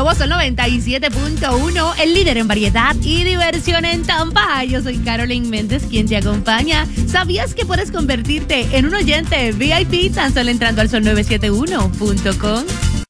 nuevo Sol 97.1, el líder en variedad y diversión en Tampa. Yo soy Carolyn Méndez, quien te acompaña. ¿Sabías que puedes convertirte en un oyente VIP tan solo entrando al sol971.com?